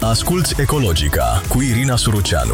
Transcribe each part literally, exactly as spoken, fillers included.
Asculți Ecologica cu Irina Suruceanu.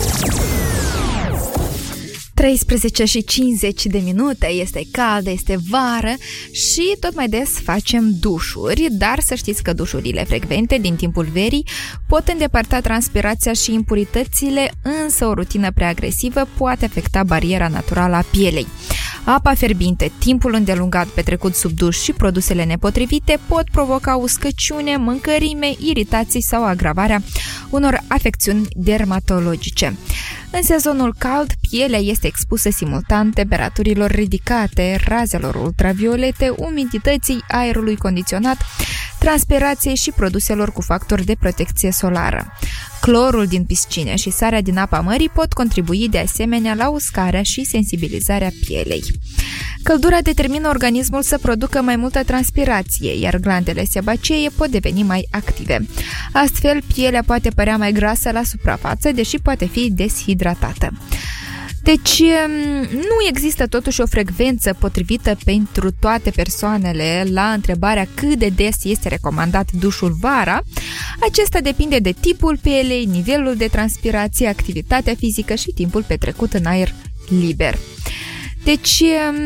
treisprezece și cincizeci de minute, este cald, este vară și tot mai des facem dușuri, dar să știți că dușurile frecvente din timpul verii pot îndepărta transpirația și impuritățile, însă o rutină prea agresivă poate afecta bariera naturală a pielei. Apa fierbinte, timpul îndelungat petrecut sub duș și produsele nepotrivite pot provoca uscăciune, mâncărime, iritații sau agravarea unor afecțiuni dermatologice. În sezonul cald, pielea este expusă simultan temperaturilor ridicate, razelor ultraviolete, umidității aerului condiționat, transpirației și produselor cu factori de protecție solară. Clorul din piscine și sarea din apa mării pot contribui de asemenea la uscarea și sensibilizarea pielei. Căldura determină organismul să producă mai multă transpirație, iar glandele sebacee pot deveni mai active. Astfel, pielea poate părea mai grasă la suprafață, deși poate fi deshidratată. Deci, nu există totuși o frecvență potrivită pentru toate persoanele la întrebarea cât de des este recomandat dușul vara. Acesta depinde de tipul pielei, nivelul de transpirație, activitatea fizică și timpul petrecut în aer liber. Deci,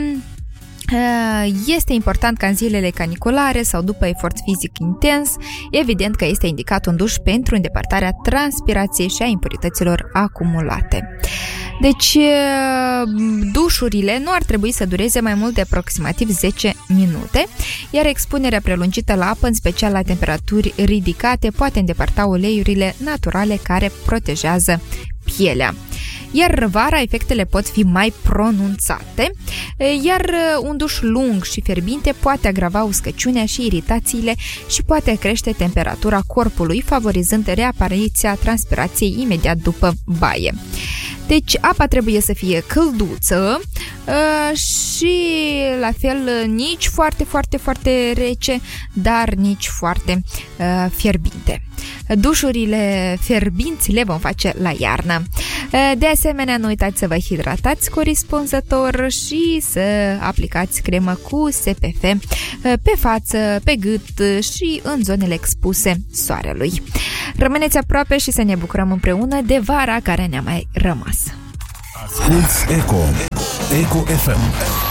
este important ca în zilele caniculare sau după efort fizic intens, evident că este indicat un duș pentru îndepărtarea transpirației și a impurităților acumulate. Deci, dușurile nu ar trebui să dureze mai mult de aproximativ zece minute, iar expunerea prelungită la apă, în special la temperaturi ridicate, poate îndepărta uleiurile naturale care protejează pielea. Iar vara efectele pot fi mai pronunțate, iar un duș lung și fierbinte poate agrava uscăciunea și iritațiile și poate crește temperatura corpului, favorizând reapariția transpirației imediat după baie. Deci apa trebuie să fie călduță și la fel nici foarte, foarte, foarte rece, dar nici foarte fierbinte. Dușurile fierbinți le vom face la iarnă. De asemenea, nu uitați să vă hidratați corespunzător și să aplicați cremă cu S P F pe față, pe gât și în zonele expuse soarelui. Rămâneți aproape și să ne bucurăm împreună de vara care ne-a mai rămas. Asculți Eco, Eco F M.